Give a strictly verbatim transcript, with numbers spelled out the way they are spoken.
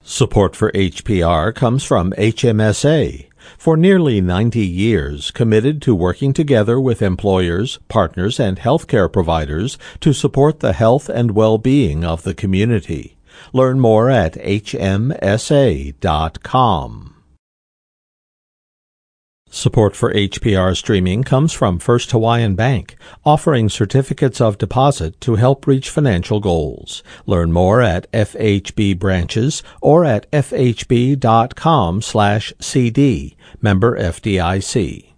Support for H P R comes from H M S A. For nearly ninety years, committed to working together with employers, partners, and healthcare providers to support the health and well-being of the community. Learn more at H M S A dot com. Support for H P R streaming comes from First Hawaiian Bank, offering certificates of deposit to help reach financial goals. Learn more at F H B branches or at F H B dot com slash C D. Member F D I C.